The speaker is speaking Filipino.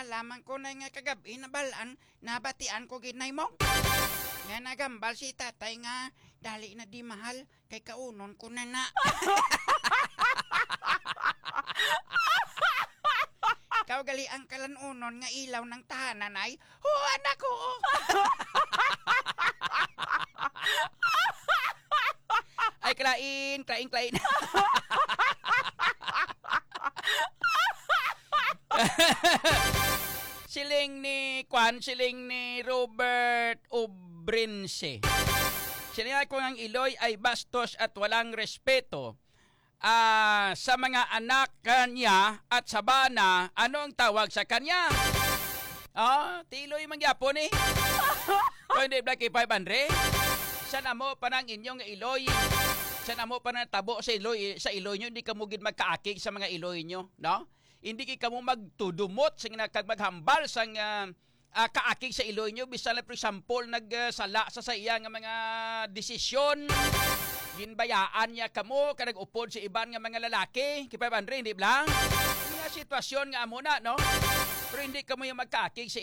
nalaman ko na nga kagabi na balaan, nabatian ko ginay mo. Nga nagambal si tatay nga, dali na di mahal, kay kaunon ko na na. Ikaw gali ang kalanunon nga ilaw ng tahanan ay, anak ko! Ay, klain. Siling ni Robert Obrinse. Sinabi ko ang Iloy ay bastos at walang respeto. Sa mga anak kanya at sa bana, anong tawag sa kanya? Tiloy mangyapon eh. Kung hindi Blacky 500, sana mo pa ng inyong Iloy. Sana mo pa ng tabo sa Iloy nyo, hindi ka mugid magkaakig sa mga Iloy nyo, no? Hindi ka mo magtudumot sa maghambal sa kaakig sa Iloy nyo. Bisa na, for example, nagsala sa iya nga mga desisyon. Ginbayaan niya kamo, kanag-upod sa iban nga mga lalaki. Kipay Andre, hindi lang? Mga sitwasyon nga muna, no? Pero hindi kamo yung magkaakig sa